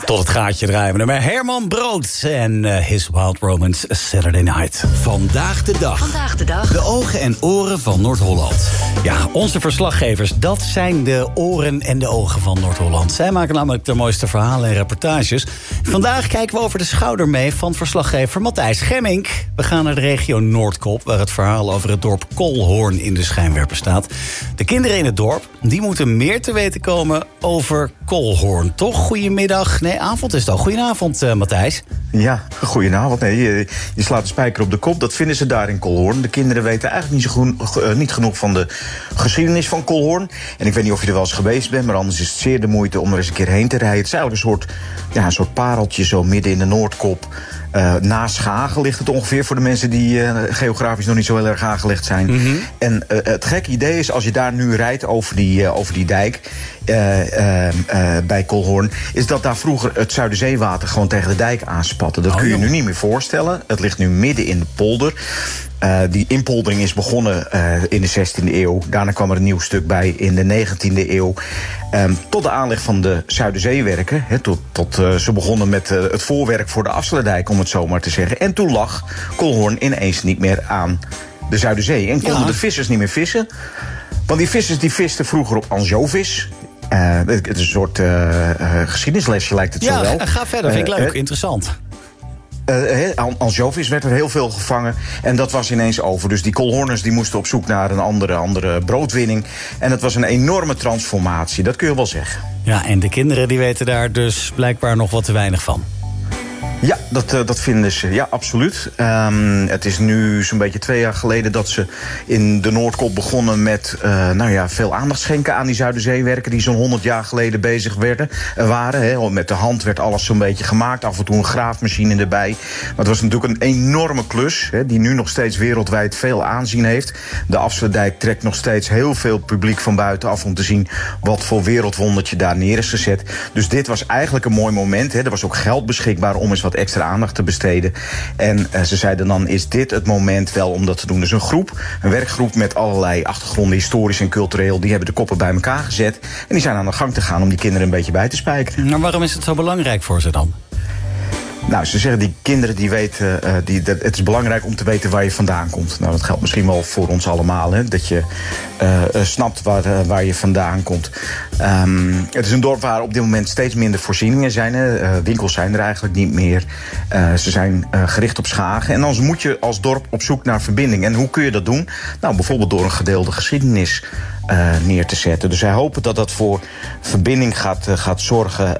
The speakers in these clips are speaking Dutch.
Tot het gaatje draaien we met Herman Brood en His Wild Romance Saturday Night. Vandaag de dag. De ogen en oren van Noord-Holland. Ja, onze verslaggevers, dat zijn de oren en de ogen van Noord-Holland. Zij maken namelijk de mooiste verhalen en reportages. Vandaag kijken we over de schouder mee van verslaggever Matthijs Gemmink. We gaan naar de regio Noordkop, waar het verhaal over het dorp Kolhoorn in de schijnwerper staat. De kinderen in het dorp, die moeten meer te weten komen over Kolhoorn. Toch? Goedemiddag. Nee, avond is het al. Goedenavond, Matthijs. Ja, goedenavond. Nee, je slaat de spijker op de kop. Dat vinden ze daar in Kolhoorn. De kinderen weten eigenlijk niet genoeg van de geschiedenis van Kolhoorn. En ik weet niet of je er wel eens geweest bent, maar anders is het zeer de moeite om er eens een keer heen te rijden. Het is eigenlijk een soort pareltje zo midden in de Noordkop. Naast Schagen ligt het ongeveer, voor de mensen die geografisch nog niet zo heel erg aangelegd zijn. Mm-hmm. En het gekke idee is, als je daar nu rijdt over die dijk bij Kolhoorn, is dat daar vroeger het Zuiderzeewater gewoon tegen de dijk aanspatte. Dat kun je nu niet meer voorstellen. Het ligt nu midden in de polder. Die inpoldering is begonnen in de 16e eeuw. Daarna kwam er een nieuw stuk bij in de 19e eeuw. Tot de aanleg van de Zuiderzeewerken. Tot ze begonnen met het voorwerk voor de Afsluitdijk, om het zo maar te zeggen. En toen lag Kolhoorn ineens niet meer aan de Zuiderzee. En konden de vissers niet meer vissen. Want die vissers die visten vroeger op ansjovis. Het is een soort geschiedenislesje, lijkt het zo wel. Ja, ga verder. Vind ik leuk, interessant. Ansjovis werd er heel veel gevangen en dat was ineens over. Dus die Kolhoorners die moesten op zoek naar een andere broodwinning. En het was een enorme transformatie, dat kun je wel zeggen. Ja, en de kinderen die weten daar dus blijkbaar nog wat te weinig van. Ja, dat vinden ze. Ja, absoluut. Het is nu zo'n beetje 2 jaar geleden dat ze in de Noordkop begonnen met veel aandacht schenken aan die Zuiderzeewerken die zo'n 100 jaar geleden bezig waren. Met de hand werd alles zo'n beetje gemaakt. Af en toe een graafmachine erbij. Maar het was natuurlijk een enorme klus die nu nog steeds wereldwijd veel aanzien heeft. De Afsluitdijk trekt nog steeds heel veel publiek van buitenaf om te zien wat voor wereldwondertje daar neer is gezet. Dus dit was eigenlijk een mooi moment. Er was ook geld beschikbaar om eens wat extra aandacht te besteden. En ze zeiden dan, is dit het moment wel om dat te doen? Dus een werkgroep met allerlei achtergronden, historisch en cultureel, die hebben de koppen bij elkaar gezet. En die zijn aan de gang te gaan om die kinderen een beetje bij te spijkeren. Maar waarom is het zo belangrijk voor ze dan? Nou, ze zeggen, die kinderen die weten, het is belangrijk om te weten waar je vandaan komt. Nou, dat geldt misschien wel voor ons allemaal, dat je snapt waar je vandaan komt. Het is een dorp waar op dit moment steeds minder voorzieningen zijn. Winkels zijn er eigenlijk niet meer. Ze zijn gericht op Schagen. En dan moet je als dorp op zoek naar verbinding. En hoe kun je dat doen? Nou, bijvoorbeeld door een gedeelde geschiedenis neer te zetten. Dus zij hopen dat dat voor verbinding gaat zorgen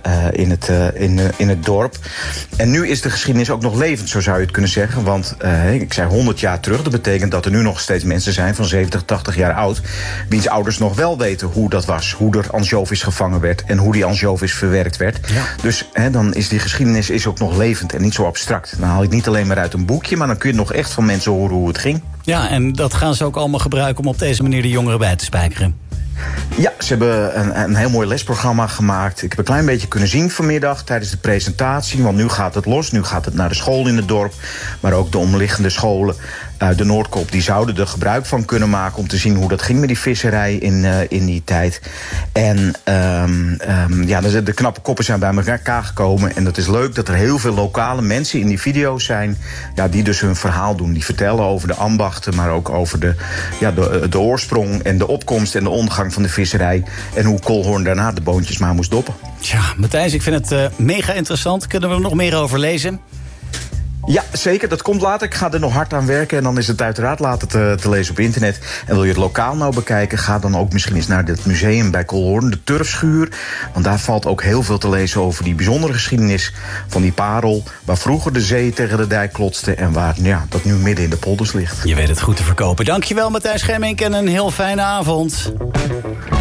in het dorp. En nu is de geschiedenis ook nog levend, zo zou je het kunnen zeggen. Want ik zei 100 jaar terug. Dat betekent dat er nu nog steeds mensen zijn van 70, 80 jaar oud, wiens ouders nog wel weten hoe dat was. Hoe er ansjovis gevangen werd en hoe die ansjovis verwerkt werd. Ja. Dus dan is die geschiedenis ook nog levend en niet zo abstract. Dan haal je het niet alleen maar uit een boekje, maar dan kun je nog echt van mensen horen hoe het ging. Ja, en dat gaan ze ook allemaal gebruiken om op deze manier de jongeren bij te spijkeren. Ja, ze hebben een heel mooi lesprogramma gemaakt. Ik heb een klein beetje kunnen zien vanmiddag tijdens de presentatie. Want nu gaat het los, nu gaat het naar de school in het dorp. Maar ook de omliggende scholen uit de Noordkop, die zouden er gebruik van kunnen maken om te zien hoe dat ging met die visserij in die tijd. En de knappe koppen zijn bij elkaar gekomen. En dat is leuk dat er heel veel lokale mensen in die video's zijn, die dus hun verhaal doen. Die vertellen over de ambachten, maar ook over de oorsprong en de opkomst en de ondergang van de visserij. En hoe Kolhoorn daarna de boontjes maar moest doppen. Tja, Matthijs, ik vind het mega interessant. Kunnen we er nog meer over lezen? Ja, zeker. Dat komt later. Ik ga er nog hard aan werken. En dan is het uiteraard later te lezen op internet. En wil je het lokaal nou bekijken, ga dan ook misschien eens naar het museum bij Kolhoorn, de Turfschuur. Want daar valt ook heel veel te lezen over die bijzondere geschiedenis van die parel, waar vroeger de zee tegen de dijk klotste en waar dat nu midden in de polders ligt. Je weet het goed te verkopen. Dankjewel, Matthijs Gemmink, en een heel fijne avond.